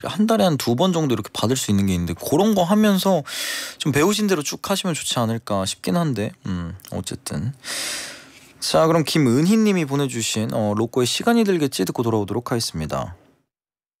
한 달에 한 2번 정도 이렇게 받을 수 있는 게 있는데 그런 거 하면서 좀 배우신 대로 쭉 하시면 좋지 않을까 싶긴 한데 어쨌든 자 그럼 김은희님이 보내주신 로꼬의 시간이 들겠지 듣고 돌아오도록 하겠습니다.